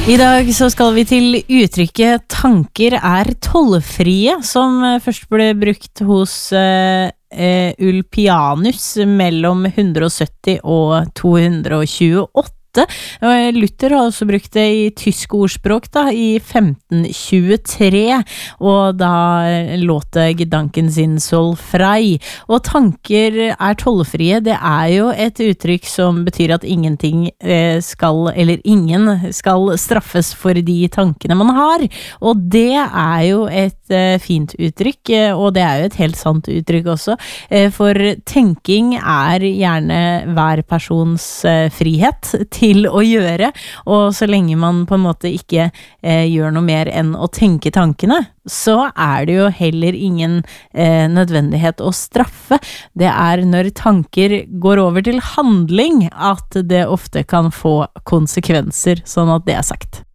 I dag så skal vi til uttrykket tanker tollfrie, som først ble brukt hos Ulpianus mellom 170 og 228. Luther har også brukt det i tysk ordspråk i 1523, og da låt det Gedanken sin soll frei. Og tanker tollfrie, det jo et uttrykk som betyr at ingenting skal, eller ingen skal straffes for de tankene man har, og det jo et fint uttrykk, og det jo et helt sant uttrykk også, for tenking gjerne hver persons frihet til å gjøre, og så lenge man på en måte ikke gjør noe mer enn å tenke tankene, så det jo heller ingen nødvendighet å straffe. Det når tanker går over til handling at det ofte kan få konsekvenser, sånn at det sagt.